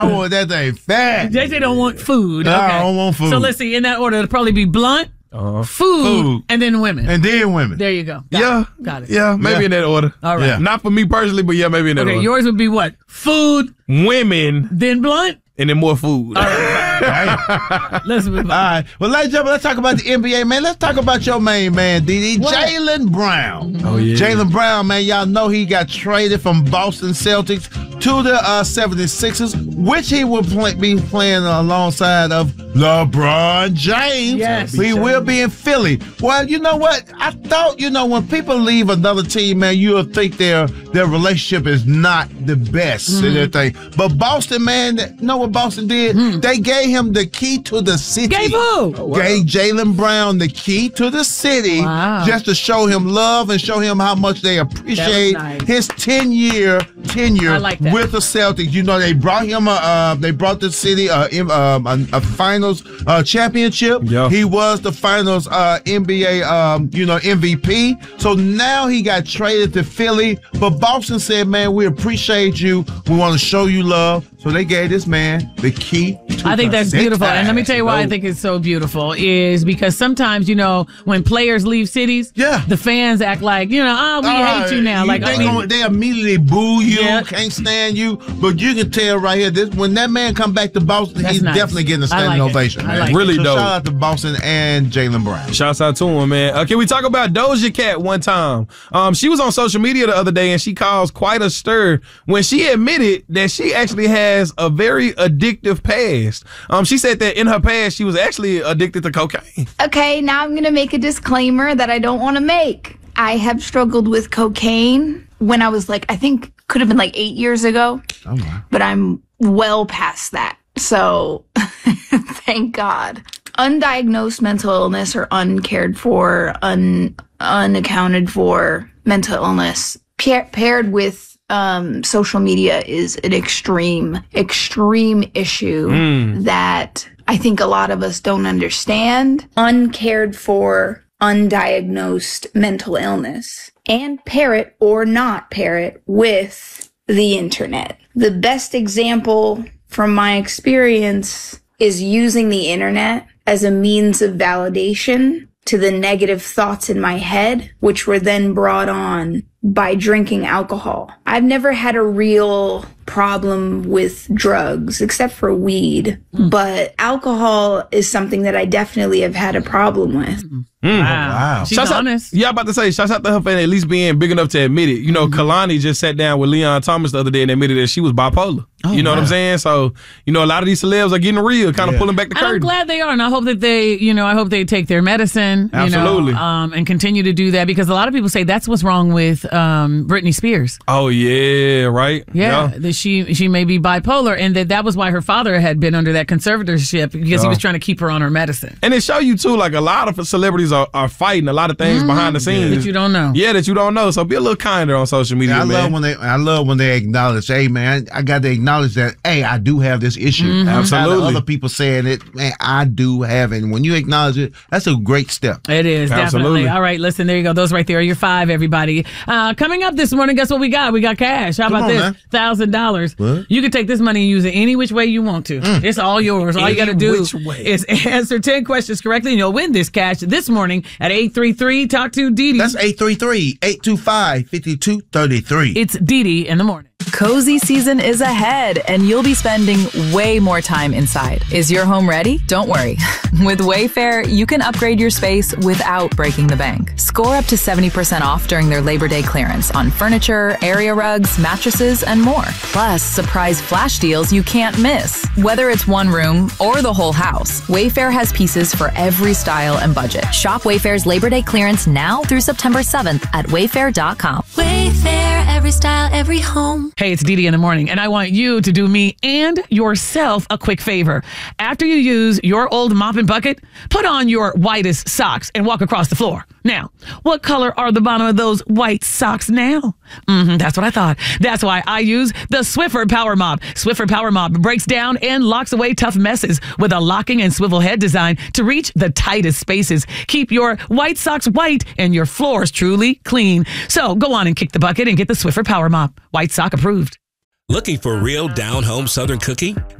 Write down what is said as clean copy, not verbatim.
I want that thing fat. JJ don't want food. No, Okay. I don't want food. So let's see. In that order, it'll probably be blunt, food, and then women. And then women. There you go. Got it. Yeah, maybe in that order. All right. Yeah. Not for me personally, but yeah, maybe in that Okay, order. yours would be what? Food, Women, then blunt. and then more food. Let's move on. All right. Well, ladies and gentlemen, let's talk about the NBA, man. Let's talk about your main man, DD. Jaylen Brown. Oh, yeah. Jaylen Brown, man, y'all know he got traded from Boston Celtics to the 76ers, which he will be playing alongside of LeBron James. Yes. He will be in Philly. Well, you know what? I thought, when people leave another team, man, you'll think their relationship is not the best and everything. But Boston, man, know what Boston did? They gave him the key to the city. Gave who? Gave Jaylen Brown the key to the city just to show him love and show him how much they appreciate nice. his 10-year tenure I like that. with the Celtics. They brought him they brought the city a finals championship. Yeah. He was the finals NBA MVP. So now he got traded to Philly. But Boston said, man, we appreciate you. We want to show you love. So they gave this man the key to I think the that's city. beautiful. And let me tell you why I think it's so beautiful is because sometimes, when players leave cities, the fans act like, we hate you now. They immediately boo you, Yeah. can't stand you. But you can tell right here, when that man come back to Boston, That's he's nice. definitely getting a I standing like it. ovation, I man. like it. Really so dope. shout out to Boston and Jaylen Brown. Shouts out to him, man. Can we talk about Doja Cat one time? She was on social media the other day and she caused quite a stir when she admitted that she actually has a very addictive past. She said that in her past she was actually addicted to cocaine. Okay, now I'm going to make a disclaimer that I don't want to make. I have struggled with cocaine when I was I think could have been 8 years ago. Oh, wow. But I'm well past that. So thank God. Undiagnosed mental illness or uncared for, unaccounted for mental illness paired with social media is an extreme issue that I think a lot of us don't understand. Uncared for, undiagnosed mental illness, and pair it or not pair it with the internet. The best example from my experience is using the internet as a means of validation to the negative thoughts in my head, which were then brought on by drinking alcohol. I've never had a real problem with drugs except for weed, but alcohol is something that I definitely have had a problem with. Wow. She's Shouts out- honest. Yeah, I'm about to say, shouts out to her for at least being big enough to admit it. Kalani just sat down with Leon Thomas the other day and admitted that she was bipolar. You know what I'm saying? So, a lot of these celebs are getting real, kind of pulling back the And I'm curtain. glad they are, and I hope that I hope they take their medicine, Absolutely. and continue to do that because a lot of people say that's what's wrong with Britney Spears. Oh, yeah, right? Yeah, that she may be bipolar, and that was why her father had been under that conservatorship because he was trying to keep her on her medicine. And it show you, too, a lot of celebrities are fighting a lot of things behind the scenes. That you don't know. Yeah, that you don't know. So be a little kinder on social media, I man. love when they acknowledge, hey, man, I got to acknowledge that, hey, I do have this issue. Absolutely. Other people saying it, man, I do have it. And when you acknowledge it, that's a great step. It is, Absolutely. definitely. All right, listen, there you go. Those right there are your 5, everybody. Coming up this morning, guess what we got? We got cash. How about on, this? man. $1,000. What? You can take this money and use it any which way you want to. It's all yours. All you got to do which way. is answer 10 questions correctly, and you'll win this cash this morning at 833 Talk to Dee Dee. That's 833-825-5233. It's Dee Dee in the morning. Cozy season is ahead, and you'll be spending way more time inside. Is your home ready? Don't worry. With Wayfair, you can upgrade your space without breaking the bank. Score up to 70% off during their Labor Day clearance on furniture, area rugs, mattresses, and more. Plus, surprise flash deals you can't miss. Whether it's one room or the whole house, Wayfair has pieces for every style and budget. Shop Wayfair's Labor Day clearance now through September 7th at wayfair.com. Wayfair, every style, every home. Hey, it's Dee Dee in the morning, and I want you to do me and yourself a quick favor. After you use your old mop and bucket, put on your whitest socks and walk across the floor. Now, what color are the bottom of those white socks now? That's what I thought. That's why I use the Swiffer Power Mop. Swiffer Power Mop breaks down and locks away tough messes with a locking and swivel head design to reach the tightest spaces. Keep your white socks white and your floors truly clean. So go on and kick the bucket and get the Swiffer Power Mop. White sock approved. Looking for real down-home Southern cooking?